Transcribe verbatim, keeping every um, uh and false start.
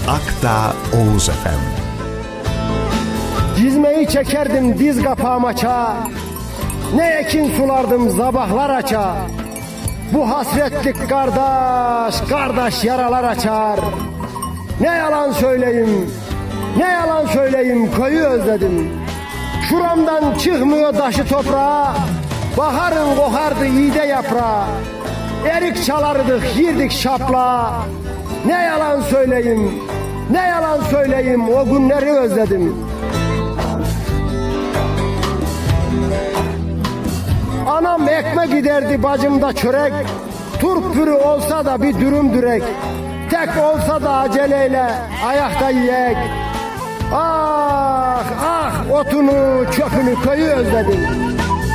Akdağ Oğuz Efem. Dizmeyi çekerdim diz kapağım aça, ne ekin sulardım zabahlar aça. Bu hasretlik kardeş, kardeş yaralar açar. Ne yalan söyleyeyim, ne yalan söyleyeyim, köyü özledim. Şuramdan çıkmıyor taşı toprağa, baharın kokardı iğde yaprağı. Erik çalardık, yerdik şapla. Ne yalan söyleyeyim, ne yalan söyleyeyim, o günleri özledim. Anam ekmek giderdi, bacım da çörek. Turp pürü olsa da bir dürüm dürek. Tek olsa da aceleyle ayakta yiyek. Ah ah, otunu çöpünü köyü özledim.